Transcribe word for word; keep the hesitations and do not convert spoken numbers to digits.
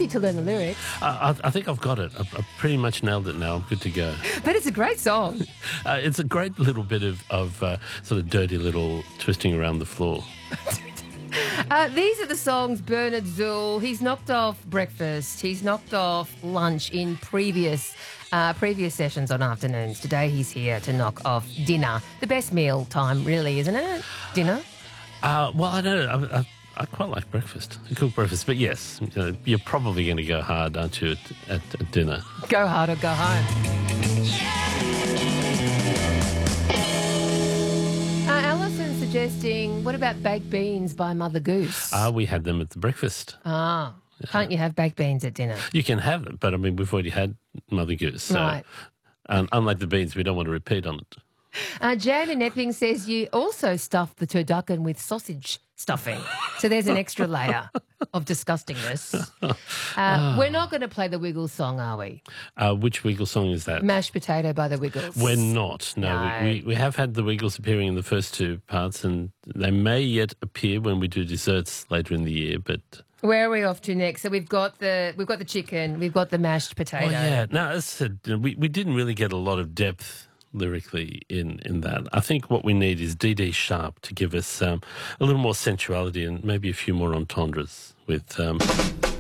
easy to learn the lyrics. I, I think I've got it. I've, I've pretty much nailed it now. I'm good to go. But it's a great song. Uh, it's a great little bit of, of uh, sort of dirty little twisting around the floor. Uh, these are the songs Bernard Zool. He's knocked off breakfast. He's knocked off lunch in previous uh, previous sessions on afternoons. Today he's here to knock off dinner. The best meal time, really, isn't it? Dinner? Uh, well, I don't know. I, I, I quite like breakfast. I cook breakfast. But yes, you know, you're probably going to go hard, aren't you, at, at, at dinner? Go hard or go home. Uh, Alison suggesting, what about baked beans by Mother Goose? Ah, uh, we had them at the breakfast. Ah, can't you have baked beans at dinner? You can have it, but I mean, we've already had Mother Goose. So, right. Um, unlike the beans, we don't want to repeat on it. Uh, Jan in Epping says you also stuff the turducken with sausage stuffing. So there's an extra layer of disgustingness. Uh, oh. We're not going to play the Wiggles song, are we? Uh, which Wiggles song is that? Mashed Potato by the Wiggles. We're not. No, no. We, we, we have had the Wiggles appearing in the first two parts, and they may yet appear when we do desserts later in the year, but... Where are we off to next? So we've got the we've got the chicken, we've got the mashed potato. Oh, yeah. No, as I said, we, we didn't really get a lot of depth lyrically in, in that. I think what we need is Dee Dee Sharp to give us um, a little more sensuality and maybe a few more entendres with... Um